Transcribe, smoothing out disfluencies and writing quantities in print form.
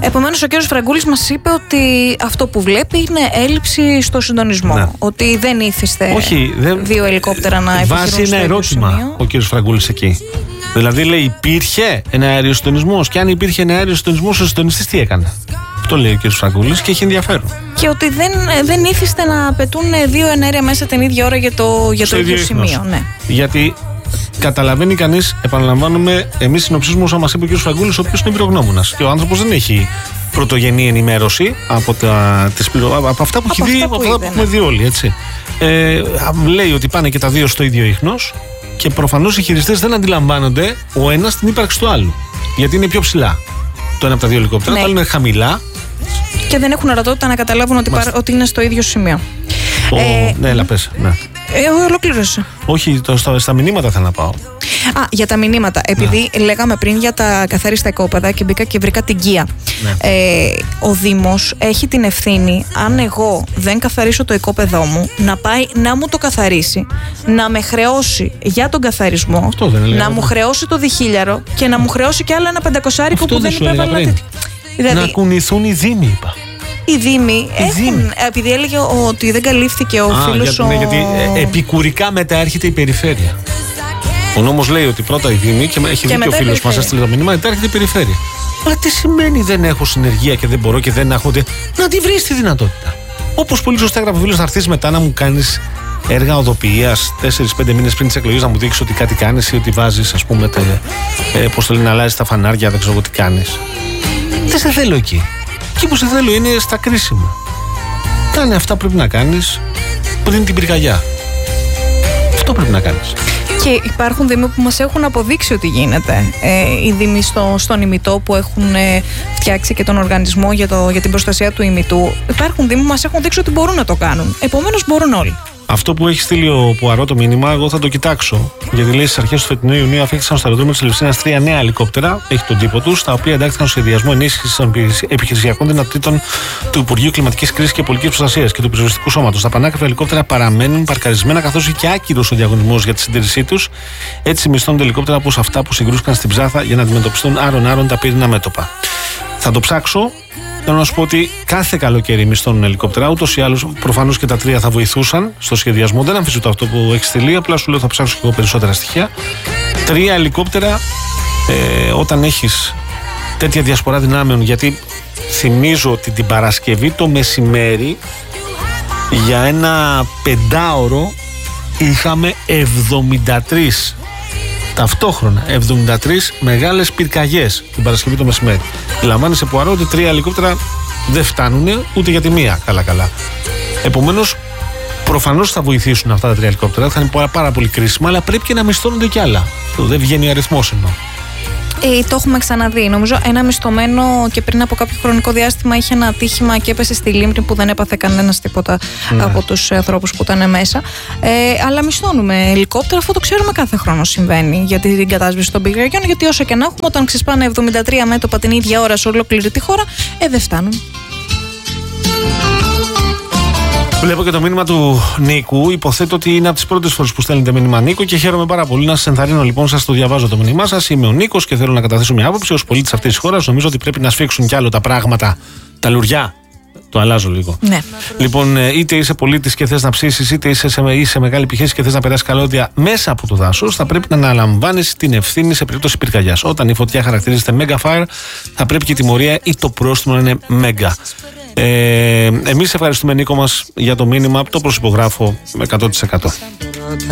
Επομένως, ο κ. Φραγκούλης μας είπε ότι αυτό που βλέπει είναι έλλειψη στο συντονισμό. Ναι. Ότι δεν ήθιστε δύο ελικόπτερα να επιχειρούν στο ίδιο ερώτημα σημείο. Ο κ. Φραγκούλης εκεί. Δηλαδή λέει, υπήρχε ένα αέριο συντονισμός, και αν υπήρχε ένα αέριο συντονισμός, ο συντονιστής τι έκανε? Αυτό λέει ο κ. Φραγκούλης και έχει ενδιαφέρον. Και ότι δεν ήθιστε να πετούν δύο εναέρια μέσα την ίδια ώρα για το ίδιο σημείο. Ναι. Γιατί καταλαβαίνει κανείς, επαναλαμβάνουμε, εμείς συνοψίζουμε όσα μας είπε ο κ. Φραγκούλης, ο οποίος είναι εμπειρογνώμονας. Και ο άνθρωπος δεν έχει πρωτογενή ενημέρωση από αυτά που έχει δει, από αυτά που έχουμε δει όλοι. Έτσι. Λέει ότι πάνε και τα δύο στο ίδιο ίχνος και προφανώς οι χειριστές δεν αντιλαμβάνονται ο ένας την ύπαρξη του άλλου. Γιατί είναι πιο ψηλά το ένα από τα δύο ελικόπτερα, το άλλο είναι χαμηλά. Και δεν έχουν ορατότητα να καταλάβουν ότι είναι στο ίδιο σημείο. Ναι, έλα πες. Ναι. Ολοκλήρωσε. Όχι, στα μηνύματα θέλω να πάω. Για τα μηνύματα. Επειδή λέγαμε πριν για τα καθάριστα οικόπεδα και μπήκα και βρήκα την Κία. Ναι. Ο Δήμος έχει την ευθύνη, αν εγώ δεν καθαρίσω το οικόπεδό μου, να πάει να μου το καθαρίσει, να με χρεώσει για τον καθαρισμό, να μου χρεώσει το διχίλιαρο και να μου χρεώσει και άλλο ένα 500 που δεν υπέβαλα. Να κουνηθούν οι Δήμοι, είπα. Οι Δήμοι έχουν. Επειδή έλεγε ότι δεν καλύφθηκε ο φίλος. Γιατί επικουρικά μετά έρχεται η περιφέρεια. Ο νόμος λέει ότι πρώτα οι Δήμοι, και έχει δίκιο ο φίλος μας, έστειλε το μήνυμα, μετά έρχεται η περιφέρεια. Αλλά τι σημαίνει δεν έχω συνεργεία και δεν μπορώ και δεν έχω. Να τη βρεις τη δυνατότητα. Όπως πολύ σωστά έγραφε ο φίλος, να έρθεις μετά να μου κάνεις έργα οδοποιίας 4-5 μήνες πριν τις εκλογές, να μου δείξεις ότι κάτι κάνεις ή ότι βάζεις, ας πούμε, πώς το λένε, να αλλάζεις τα φανάρια, δεν ξέρω εγώ τι κάνεις. Δεν σε θέλω εκεί. Εκεί που σε θέλω είναι στα κρίσιμα. Κάνε αυτά που πρέπει να κάνεις πριν την πυρκαγιά. Αυτό πρέπει να κάνεις. Και υπάρχουν δήμοι που μας έχουν αποδείξει ότι γίνεται. Οι δήμοι στον ημιτό που έχουν φτιάξει και τον οργανισμό για την προστασία του ημιτού. Υπάρχουν δήμοι που μας έχουν δείξει ότι μπορούν να το κάνουν. Επομένως μπορούν όλοι. Αυτό που έχει στείλει ο Πουαρό το μήνυμα, εγώ θα το κοιτάξω. Γιατί λέει στις αρχές του φετινού Ιουνίου αφήχθησαν στο αεροδρόμιο της Ελευσίνας 3 νέα ελικόπτερα, έχει τον τύπο τους, τα οποία εντάχθηκαν στο σχεδιασμό ενίσχυσης των επιχειρησιακών δυνατοτήτων του Υπουργείου Κλιματικής Κρίσης και Πολιτικής Προστασίας και του Πυροσβεστικού Σώματος. Τα πανάκριβα ελικόπτερα παραμένουν παρκαρισμένα, καθώς είναι και άκυρος ο διαγωνισμός για τη συντήρησή τους. Έτσι μισθώνονται ελικόπτερα όπως αυτά που συγκρούστηκαν στην Ψάθα για να αντιμετωπιστούν άρον-άρον τα πύρινα μέτωπα. Θα το ψάξω. Θέλω να σου πω ότι κάθε καλοκαίρι μισθώνουν ελικόπτερα. Ούτως ή άλλως, προφανώς και τα τρία θα βοηθούσαν στο σχεδιασμό. Δεν αμφισβητώ αυτό που έχει στείλει. Απλά σου λέω θα ψάξω και εγώ περισσότερα στοιχεία. 3 ελικόπτερα όταν έχεις τέτοια διασπορά δυνάμεων. Γιατί θυμίζω ότι την Παρασκευή το μεσημέρι για ένα 5ωρο είχαμε 73. Ταυτόχρονα 73 μεγάλες πυρκαγιές την Παρασκευή το μεσημέρι. Λαμβάνεσαι Πουαρό ότι 3 ελικόπτερα δεν φτάνουν ούτε για τη μία καλά. Επομένως, προφανώς θα βοηθήσουν αυτά τα 3 ελικόπτερα, θα είναι πάρα πολύ κρίσιμα, αλλά πρέπει και να μισθώνονται κι άλλα. Δεν βγαίνει ο αριθμός εννοώ. Το έχουμε ξαναδεί. Νομίζω ένα μισθωμένο και πριν από κάποιο χρονικό διάστημα είχε ένα ατύχημα και έπεσε στη λίμνη που δεν έπαθε κανένας τίποτα από τους ανθρώπους που ήταν μέσα. Αλλά μισθώνουμε ελικόπτερα, αυτό το ξέρουμε κάθε χρόνο συμβαίνει για την κατάσβεση των πυρκαγιών. Γιατί όσο και να έχουμε, όταν ξεσπάνε 73 μέτωπα την ίδια ώρα σε ολόκληρη τη χώρα, δεν φτάνουν. Βλέπω και το μήνυμα του Νίκου. Υποθέτω ότι είναι από τις πρώτες φορές που στέλνετε μήνυμα, Νίκο, και χαίρομαι πάρα πολύ. Να σας ενθαρρύνω λοιπόν, σας το διαβάζω το μήνυμά σας. Είμαι ο Νίκος και θέλω να καταθέσω μια άποψη. Ως πολίτης αυτής της χώρας, νομίζω ότι πρέπει να σφίξουν κι άλλο τα πράγματα, τα λουριά. Το αλλάζω λίγο. Ναι. Λοιπόν, είτε είσαι πολίτης και θες να ψήσεις, είτε είσαι μεγάλη επιχείρηση και θες να περάσεις καλώδια μέσα από το δάσος, θα πρέπει να αναλαμβάνεις την ευθύνη σε περίπτωση πυρκαγιάς. Όταν η φωτιά χαρακτηρίζεται mega fire, θα πρέπει και η τιμωρία ή το πρόστιμο να είναι mega. Εμείς ευχαριστούμε, Νίκο μας, για το μήνυμα. Το προσυπογράφω 100%.